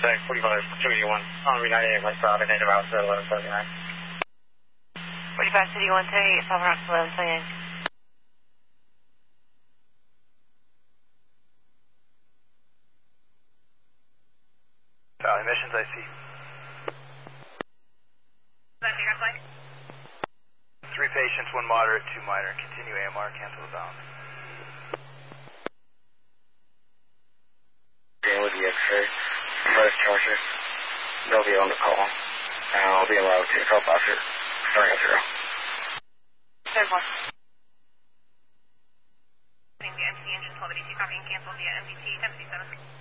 contact 45 City 1 on V98 West Side, native house 1179. 45 City 1, 38, South Rock 1178. Valley Missions, I see. Three patients, one moderate, two minor. Continue AMR, cancel the balance. With the X-ray, first charger. They'll be on the call. And I'll be allowed to help after starting at 0. Third one. The MT engine 1282 copying cancel via MDT 1057.